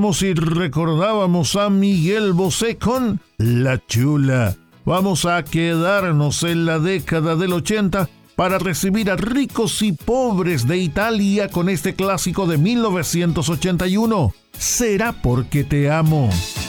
Y recordábamos a Miguel Bosé con La Chula. Vamos a quedarnos en la década del 80 para recibir a Ricos y Pobres de Italia con este clásico de 1981, Será porque te amo.